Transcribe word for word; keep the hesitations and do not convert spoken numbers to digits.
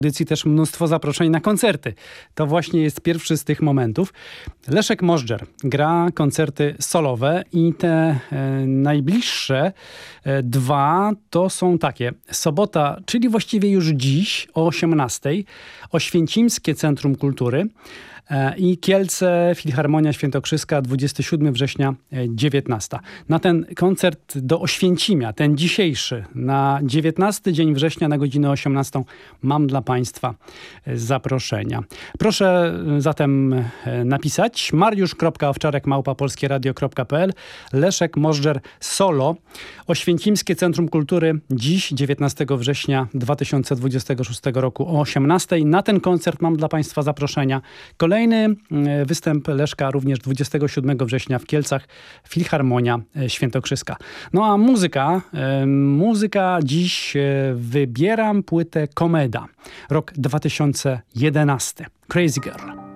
audycji też mnóstwo zaproszeń na koncerty. To właśnie jest pierwszy z tych momentów. Leszek Możdżer gra koncerty solowe i te e, najbliższe e, dwa to są takie. Sobota, czyli właściwie już dziś o osiemnastej, Oświęcimskie Centrum Kultury e, i Kielce, Filharmonia Świętokrzyska, dwudziestego siódmego września, dziewiętnastego. Na ten koncert do Oświęcimia, ten dzisiejszy, na dziewiętnasty dzień września na godzinę osiemnastą mam dla Państwa zaproszenia. Proszę zatem napisać mariusz kropka owczarek małpa polskieradio kropka p l. Leszek Możdżer solo. Oświęcimskie Centrum Kultury dziś, dziewiętnastego września dwa tysiące dwudziestego szóstego roku o osiemnastej. Na ten koncert mam dla Państwa zaproszenia. Kolejny występ Leszka również dwudziestego siódmego września w Kielcach, Filharmonia Świętokrzyska. No a muzyka, muzyka dziś wybieram płytę Komeda, rok dwa tysiące jedenasty. Crazy Girl.